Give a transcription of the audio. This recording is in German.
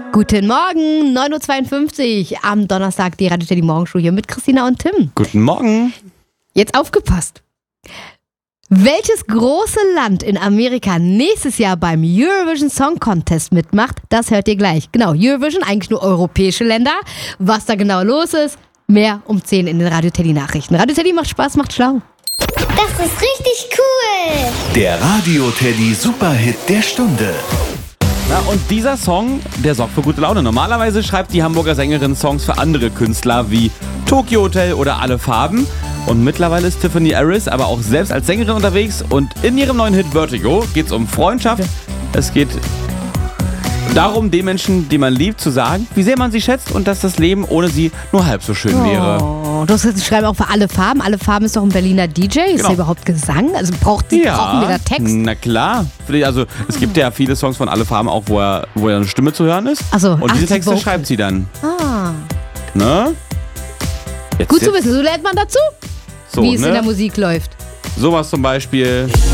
Guten Morgen, 9.52 Uhr am Donnerstag, die Radio Teddy Morgenshow hier mit Christina und Tim. Guten Morgen. Jetzt aufgepasst. Welches große Land in Amerika nächstes Jahr beim Eurovision Song Contest mitmacht, das hört ihr gleich. Genau, Eurovision, eigentlich nur europäische Länder. Was da genau los ist, mehr um 10 in den Radio Teddy Nachrichten. Radio Teddy macht Spaß, macht schlau. Das ist richtig cool. Der Radio Teddy Superhit der Stunde. Na, und dieser Song, der sorgt für gute Laune. Normalerweise schreibt die Hamburger Sängerin Songs für andere Künstler wie Tokyo Hotel oder Alle Farben. Und mittlerweile ist Tiffany Harris aber auch selbst als Sängerin unterwegs. Und in ihrem neuen Hit Vertigo geht es um Freundschaft. Es geht darum, den Menschen, die man liebt, zu sagen, wie sehr man sie schätzt und dass das Leben ohne sie nur halb so schön wäre. Oh, du schreibst auch für Alle Farben. Alle Farben ist doch ein Berliner DJ. Ist der überhaupt Gesang? Also brauchen wir da Text? Na klar. Also es gibt ja viele Songs von Alle Farben auch, wo er eine Stimme zu hören ist. Ach so, und diese Texte Vocal. schreibt sie dann. Ah. Ne? Gut zu wissen, so lernt man dazu, so, wie es ne? in der Musik läuft. Sowas zum Beispiel.